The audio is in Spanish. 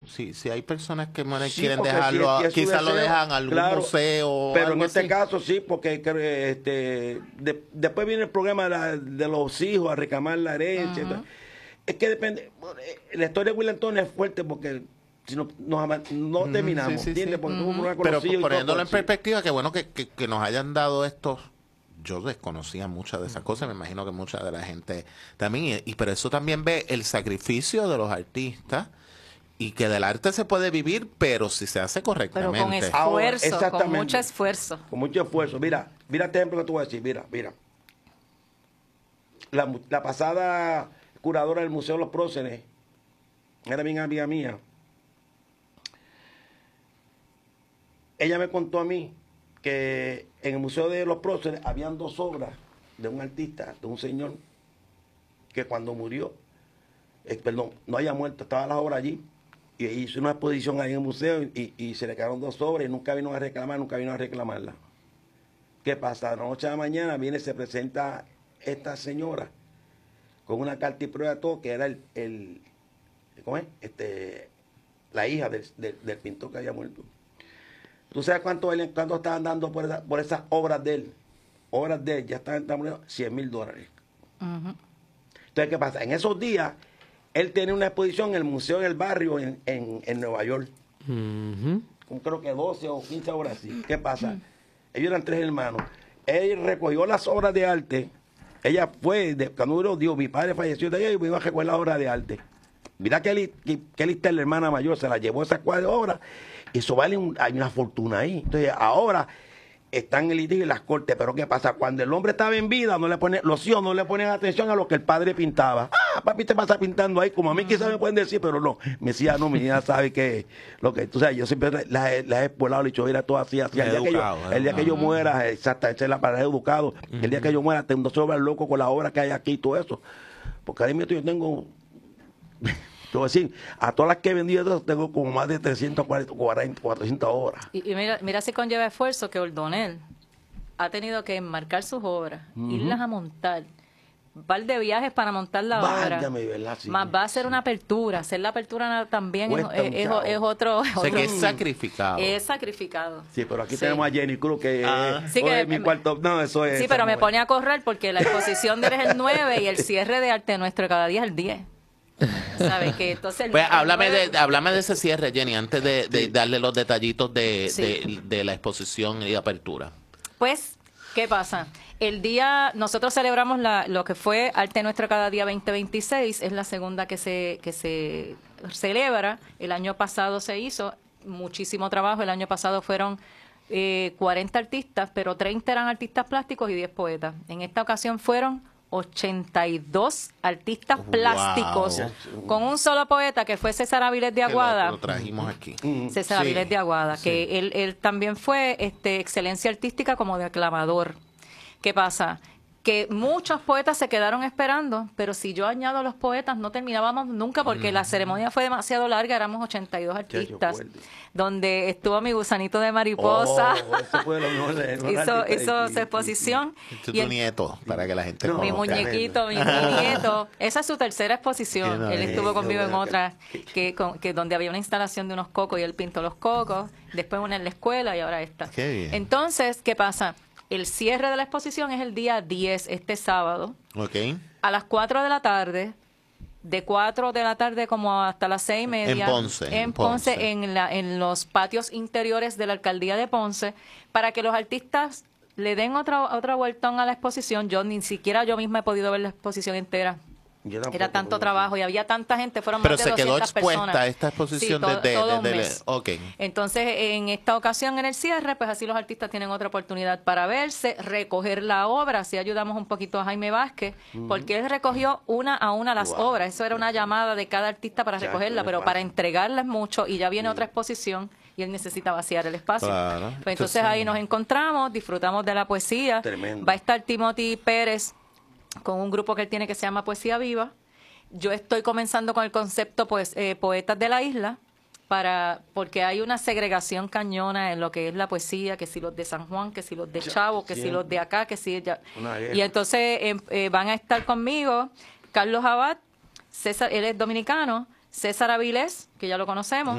si hay personas que Sí, quieren porque dejarlo, si es su quizás lo deseo, dejan a algún claro, museo o pero en algo este así. caso sí, porque después viene el problema de los hijos a reclamar la herencia. Entonces, es que depende. Bueno, la historia de William Antonio es fuerte porque si no, no terminamos, Sí. ¿entiendes? Porque tuvo un problema con Pero los hijos y todo poniéndolo por en sí. perspectiva, qué bueno que nos hayan dado estos. Yo desconocía muchas de esas cosas, me imagino que mucha de la gente también, pero eso también ve el sacrificio de los artistas y que del arte se puede vivir, pero si se hace Pero con correctamente. Ahora, esfuerzo, con exactamente. mucho esfuerzo. Con mucho esfuerzo. Mira este ejemplo que te voy a decir. Mira. La pasada curadora del Museo de los Próceres era bien amiga mía. Ella me contó a mí que en el Museo de los Próceres habían 2 obras de un artista, de un señor, que cuando murió, perdón, no haya muerto, estaba la obra allí, y hizo una exposición ahí en el museo y se le quedaron 2 obras y nunca vino a reclamarla. ¿Qué pasa? De la noche a la mañana se presenta esta señora con una carta y prueba de todo, que era ¿cómo es? La hija del pintor que había muerto. ¿Tú sabes cuánto estaban dando por esas obras de él? Obras de él, ya estaban dando $100,000. Entonces, ¿qué pasa? En esos días, él tenía una exposición en el Museo del Barrio en Nueva York. Creo que 12 o 15 obras así. ¿Qué pasa? Ellos eran 3 hermanos. Él recogió las obras de arte. Ella fue, cuando mi padre falleció de ella, y me iba a recoger las obras de arte. Mira que lista la hermana mayor, se la llevó esas 4 obras. Y eso vale hay una fortuna ahí. Entonces, ahora están en el litigio y las cortes. Pero ¿qué pasa? Cuando el hombre estaba en vida, los hijos no le ponen atención a lo que el padre pintaba. Papi te pasa pintando ahí, como a mí quizás me pueden decir, pero no. Mi hija sabe que lo que tú sabes, yo siempre la he expulado, le he dicho, mira, todo así. El día que yo muera, exactamente, esa es la palabra, educado. El día que yo muera, no se vuelva loco con la obra que hay aquí y todo eso. Porque ahí mismo yo tengo. Te voy a decir, a todas las que he vendido tengo como más de 400 horas. Y mira si conlleva esfuerzo que Ordonel ha tenido que enmarcar sus obras, irlas a montar, un par de viajes para montar la obra, ¿verdad? Sí. más va a hacer una apertura, hacer la apertura también es otro... O sea, que es sacrificado. Es sacrificado. Sí, pero aquí tenemos a Jenny Cruz, que sí, que mi cuarto... No, eso es... Sí, pero me pone a correr porque la exposición de él es el 9 y el cierre de Arte Nuestro cada día es el 10. ¿Sabe? Que entonces pues háblame de ese cierre, Jenny, antes de darle los detallitos de la exposición y apertura. Pues, ¿qué pasa? El día, nosotros celebramos lo que fue Arte Nuestro Cada Día 2026, es la segunda que se celebra. El año pasado se hizo muchísimo trabajo, el año pasado fueron 40 artistas, pero 30 eran artistas plásticos y 10 poetas. En esta ocasión fueron 82 artistas plásticos con un solo poeta que fue César Avilés de Aguada. Lo trajimos aquí. César Avilés de Aguada, que él también fue excelencia artística como declamador. ¿Qué pasa? Que muchos poetas se quedaron esperando, pero si yo añado los poetas no terminábamos nunca porque la ceremonia fue demasiado larga, éramos 82 artistas, donde estuvo mi gusanito de mariposa, hizo su exposición. Tu nieto, para que la gente conozca. Mi muñequito, mi nieto. Esa es su tercera exposición. Él estuvo conmigo en otra, que donde había una instalación de unos cocos y él pintó los cocos, después una en la escuela y ahora esta. Qué bien. Entonces, ¿qué pasa? El cierre de la exposición es el día 10, este sábado, a las 4 de la tarde, de 4 de la tarde como hasta las 6:30. En Ponce. En los patios interiores de la alcaldía de Ponce, para que los artistas le den otra vueltón a la exposición. Ni siquiera yo misma he podido ver la exposición entera. Era tanto trabajo y había tanta gente, fueron más de 200 personas. Pero se quedó expuesta esta exposición todo un mes. Okay. Entonces, en esta ocasión, en el cierre, pues así los artistas tienen otra oportunidad para verse, recoger la obra. Así ayudamos un poquito a Jaime Vázquez, porque él recogió una a una las obras. Eso era una llamada de cada artista para recogerla, pero para entregarlas mucho. Y ya viene otra exposición y él necesita vaciar el espacio. Claro. Pues entonces ahí nos encontramos, disfrutamos de la poesía. Tremendo. Va a estar Timothy Pérez con un grupo que él tiene que se llama Poesía Viva. Yo estoy comenzando con el concepto Poetas de la Isla, porque hay una segregación cañona en lo que es la poesía, que si los de San Juan, que si los de Chavo, que si los de acá, que si... Y entonces van a estar conmigo Carlos Abad, César, él es dominicano, César Avilés, que ya lo conocemos,